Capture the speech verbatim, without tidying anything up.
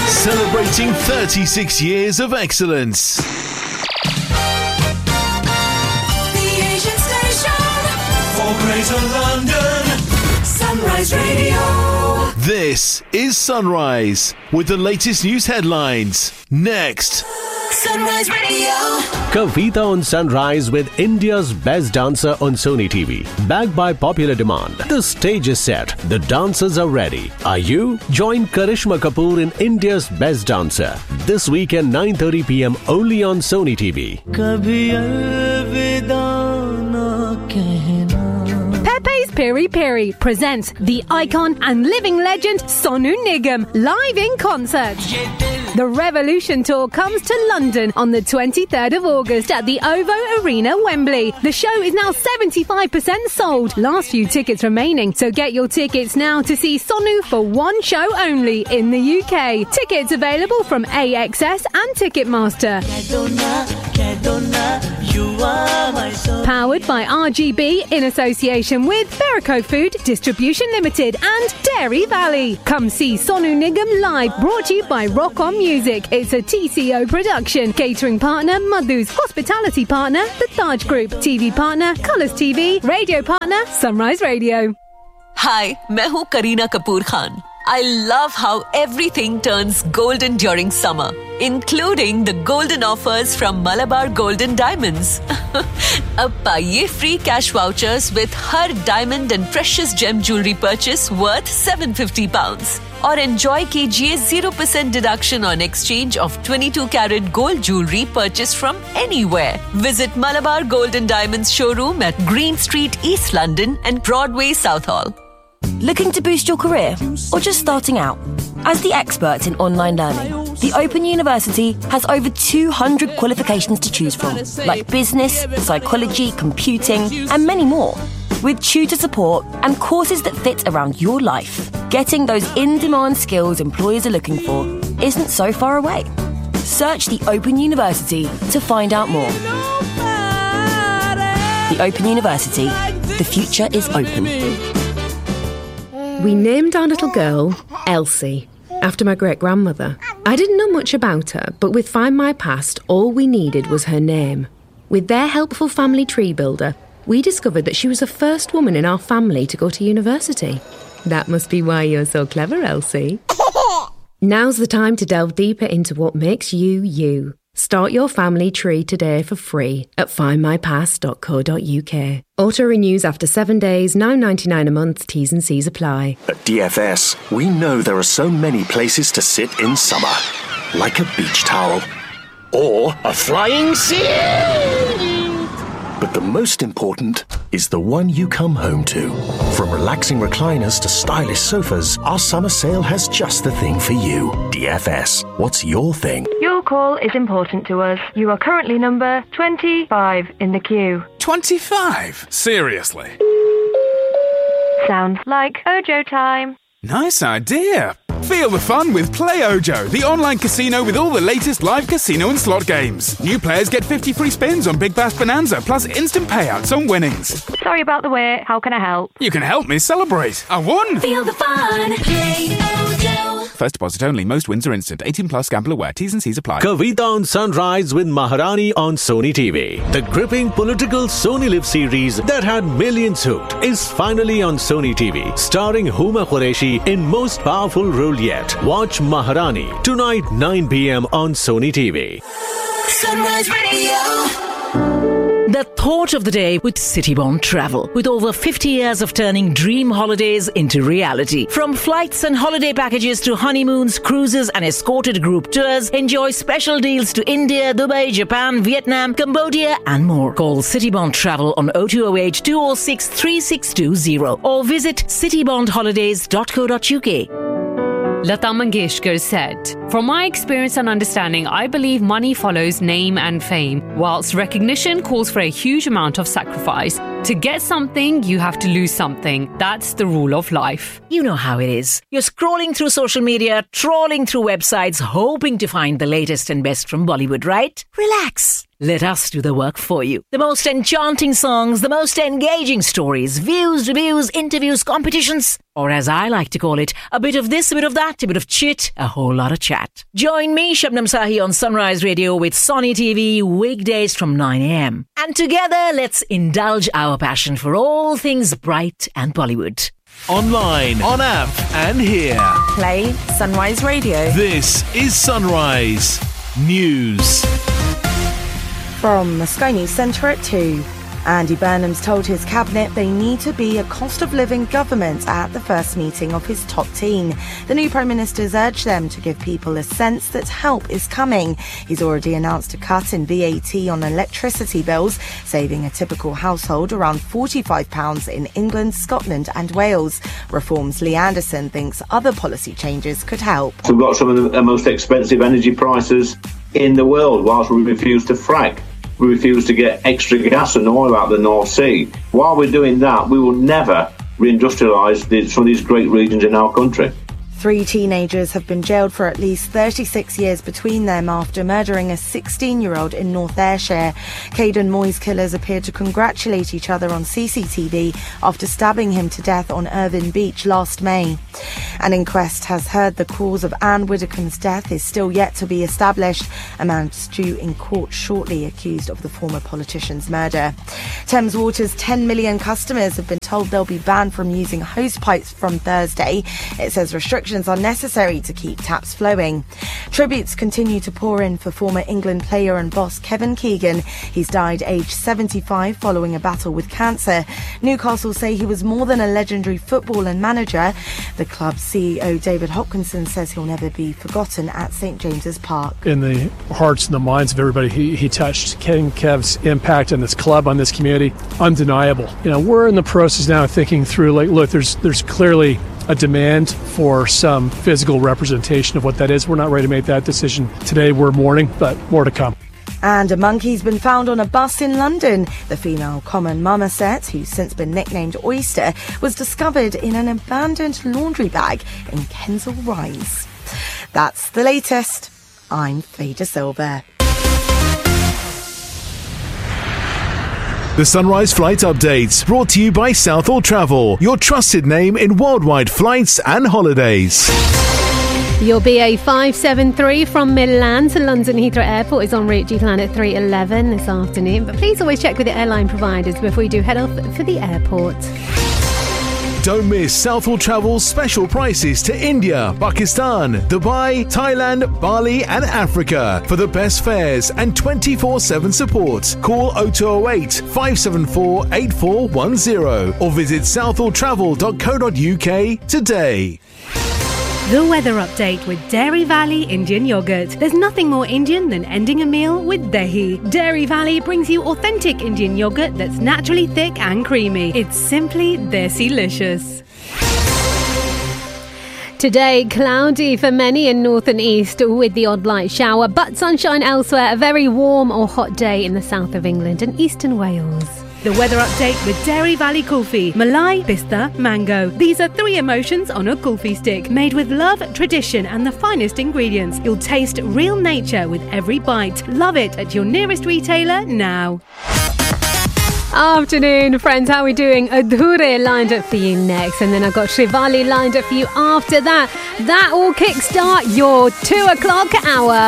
Celebrating thirty-six years of excellence. The Asian Station for Greater London. Sunrise Radio. This is Sunrise with the latest news headlines. Next. Sunrise Radio. Kavita on Sunrise with India's Best Dancer on Sony T V. Backed by popular demand. The stage is set. The dancers are ready. Are you? Join Karishma Kapoor in India's Best Dancer. This weekend nine thirty p.m. only on Sony T V. Pepe's Piri Piri presents the icon and living legend Sonu Nigam live in concert. The Revolution Tour comes to London on the twenty-third of August at the OVO Arena, Wembley. The show is now seventy-five percent sold. Last few tickets remaining, so get your tickets now to see Sonu for one show only in the U K. Tickets available from A X S and Ticketmaster. Powered by R G B in association with Verico Food Distribution Limited and Dairy Valley. Come see Sonu Nigam live, brought to you by Rock On Music. It's a T C O production. Catering partner Madhu's, hospitality partner The Taj Group, T V partner Colours T V, radio partner Sunrise Radio. Hi, मैं हूँ Kareena Kapoor Khan. I love how everything turns golden during summer, including the golden offers from Malabar Golden Diamonds. अब पाइए free cash vouchers with her diamond and precious gem jewelry purchase worth seven hundred fifty pounds. और enjoy कीजिए zero percent deduction on exchange of twenty-two carat gold jewelry purchased from anywhere. Visit Malabar Golden Diamonds showroom at Green Street, East London and Broadway, Southall. Looking to boost your career or just starting out? As the experts in online learning, the Open University has over two hundred qualifications to choose from, like business, psychology, computing, and many more. With tutor support and courses that fit around your life, getting those in-demand skills employers are looking for isn't so far away. Search the Open University to find out more. The Open University. The future is open. We named our little girl Elsie, after my great-grandmother. I didn't know much about her, but with Find My Past, all we needed was her name. With their helpful family tree builder, we discovered that she was the first woman in our family to go to university. That must be why you're so clever, Elsie. Now's the time to delve deeper into what makes you, you. Start your family tree today for free at find my past dot co dot uk. Auto renews after seven days, nine ninety-nine a month, T's and C's apply. At D F S, we know there are so many places to sit in summer. Like a beach towel. Or a flying seal! But the most important is the one you come home to. From relaxing recliners to stylish sofas, our summer sale has just the thing for you. D F S, what's your thing? Your call is important to us. You are currently number twenty-five in the queue. twenty-five? Seriously? Sounds like Ojo time. Nice idea. Feel the fun with Play Ojo, the online casino with all the latest live casino and slot games. New players get fifty free spins on Big Bash Bonanza, plus instant payouts on winnings. Sorry about the wait. How can I help? You can help me celebrate. I won! Feel the fun. Play Ojo. First deposit only. Most wins are instant. eighteen plus gamble aware. T's and C's apply. Kavita on Sunrise with Maharani on Sony T V. The gripping political Sony Live series that had millions hooked is finally on Sony T V. Starring Huma Qureshi in most powerful role yet. Watch Maharani tonight nine p.m. on Sony T V. Sunrise Radio. The thought of the day with Citybond Travel. With over fifty years of turning dream holidays into reality. From flights and holiday packages to honeymoons, cruises and escorted group tours, enjoy special deals to India, Dubai, Japan, Vietnam, Cambodia and more. Call Citybond Travel on oh two oh eight, two oh six, three six two oh or visit citybond holidays dot co dot uk. Lata Mangeshkar said, "From my experience and understanding, I believe money follows name and fame, whilst recognition calls for a huge amount of sacrifice. To get something, you have to lose something. That's the rule of life." You know how it is. You're scrolling through social media, trawling through websites, hoping to find the latest and best from Bollywood, right? Relax. Let us do the work for you. The most enchanting songs, the most engaging stories, views, reviews, interviews, competitions, or as I like to call it, a bit of this, a bit of that, a bit of chit, a whole lot of chat. Join me, Shabnam Sahi, on Sunrise Radio with Sony T V weekdays from nine a.m. And together, let's indulge our passion for all things bright and Bollywood. Online, on app, and here. Play Sunrise Radio. This is Sunrise News. From the Sky News Centre at two. Andy Burnham's told his cabinet they need to be a cost of living government at the first meeting of his top team. The new Prime Minister's urged them to give people a sense that help is coming. He's already announced a cut in V A T on electricity bills, saving a typical household around forty-five pounds in England, Scotland and Wales. Reforms Lee Anderson thinks other policy changes could help. We've got some of the most expensive energy prices in the world whilst we refuse to frack. We refuse to get extra gas and oil out of the North Sea. While we're doing that, we will never reindustrialise some of these great regions in our country. Three teenagers have been jailed for at least thirty-six years between them after murdering a sixteen-year-old in North Ayrshire. Caden Moy's killers appeared to congratulate each other on C C T V after stabbing him to death on Irvine Beach last May. An inquest has heard the cause of Anne Widdecombe's death is still yet to be established. A man's due in court shortly accused of the former politician's murder. Thames Water's ten million customers have been told they'll be banned from using hose pipes from Thursday. It says restrictions are necessary to keep taps flowing. Tributes continue to pour in for former England player and boss Kevin Keegan. He's died aged seventy-five following a battle with cancer. Newcastle say he was more than a legendary footballer and manager. The club's C E O David Hopkinson says he'll never be forgotten at St James's Park. In the hearts and the minds of everybody he, he touched, King Kev's impact on this club, on this community, undeniable. You know, we're in the process now of thinking through, like, look, there's there's clearly a demand for some physical representation of what that is. We're not ready to make that decision today. We're mourning, but more to come. And a monkey's been found on a bus in London. The female common marmoset, who's since been nicknamed Oyster, was discovered in an abandoned laundry bag in Kensal Rise. That's the latest. I'm Fader Silver. The Sunrise Flight Updates, brought to you by Southall Travel, your trusted name in worldwide flights and holidays. Your B A five seven three from Milan to London Heathrow Airport is en route due to land at three eleven this afternoon. But please always check with the airline providers before you do head off for the airport. Don't miss Southall Travel's special prices to India, Pakistan, Dubai, Thailand, Bali and Africa. For the best fares and twenty-four seven support, call oh two oh eight, five seven four, eight four one oh or visit southall travel dot co dot uk today. The weather update with Dairy Valley Indian Yogurt. There's nothing more Indian than ending a meal with dahi. Dairy Valley brings you authentic Indian yogurt that's naturally thick and creamy. It's simply desi-licious. Today, cloudy for many in north and east with the odd light shower, but sunshine elsewhere. A very warm or hot day in the south of England and eastern Wales. The weather update with Dairy Valley Kulfi. Malai, Pista, Mango. These are three emotions on a Kulfi stick, made with love, tradition and the finest ingredients. You'll taste real nature with every bite. Love it at your nearest retailer now. Afternoon, friends. How are we doing? Adhure lined up for you next, and then I've got Shivali lined up for you after that. That will kickstart your two o'clock hour.